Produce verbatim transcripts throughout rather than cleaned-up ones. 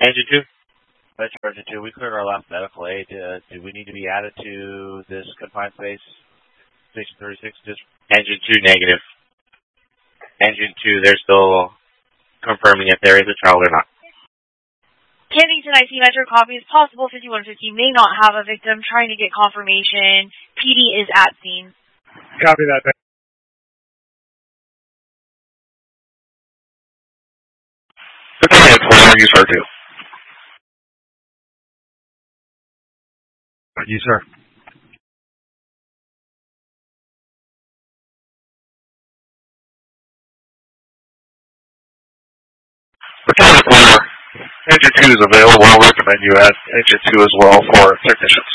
Engine two. Metro Engine two, we cleared our last medical aid. Uh, do we need to be added to this confined space? Station thirty-six, just Engine two negative. Engine two, they're still confirming if there is a child or not. Kennington I C Metro copy is possible. fifty-one fifty may not have a victim. Trying to get confirmation. P D is at scene. Copy that. Battalion four, use R two. You, sir. Battalion four, Engine two is available. I'll recommend you add Engine two as well for technicians.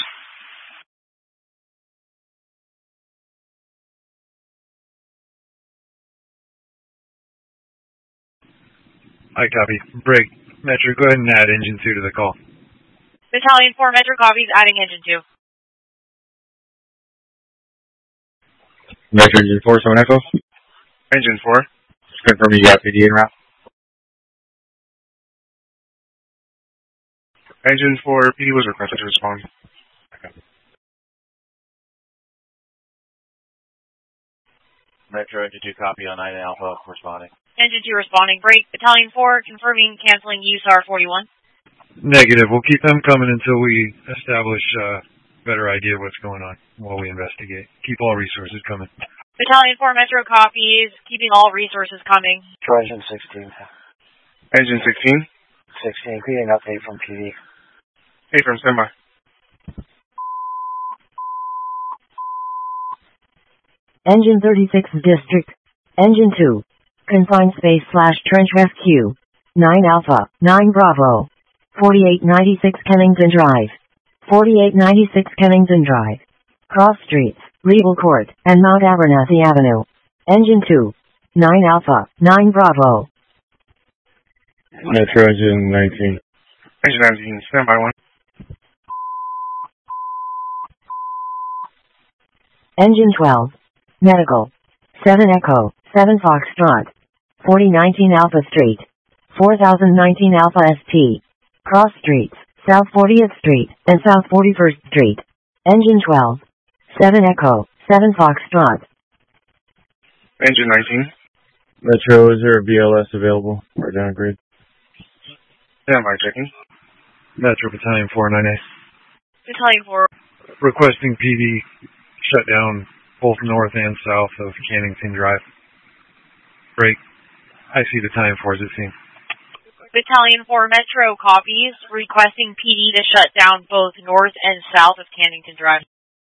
I copy. Break. Metro, go ahead and add Engine two to the call. Battalion four Metro copies, adding Engine two. Metro Engine four, seven Echo. Engine four. Just confirm you got P D en route. Engine four, P D was requested to respond. Metro Engine two, copy on nine Alpha, responding. Engine two responding. Break. Battalion four confirming canceling U S A R forty-one. Negative. We'll keep them coming until we establish a better idea what's going on while we investigate. Keep all resources coming. Battalion four Metro copies, keeping all resources coming. Engine sixteen. Engine sixteen. sixteen, getting an update from P D. Hey, from standby. Engine thirty-six District. Engine two. Confined space slash trench rescue. nine Alpha, nine Bravo. forty-eight ninety-six Kennington Drive. forty-eight ninety-six Kennington Drive. Cross Streets, Regal Court, and Mount Abernathy Avenue. Engine two. nine Alpha, nine Bravo. Metro Engine nineteen. Engine nineteen, standby one. Engine twelve. Medical. seven Echo, seven Foxtrot. forty nineteen Alpha Street. four thousand nineteen Alpha S T. Cross Streets, South fortieth Street, and South forty-first Street. Engine twelve. seven Echo, seven Foxtrot. Engine nineteen. Metro, is there a B L S available or downgrade? Standby checking. Metro Battalion four, nine A. Battalion four. Requesting P D shut down both north and south of Cannington Drive. Break. I see Battalion four is at scene. Battalion four Metro copies, requesting P D to shut down both north and south of Cannington Drive.